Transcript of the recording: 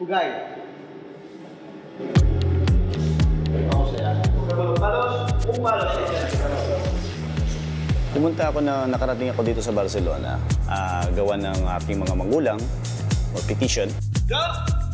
Pugay. Ako saya. Pumunta ako nakarating ako dito sa Barcelona, gawa ng aking mga magulang o petition. Go!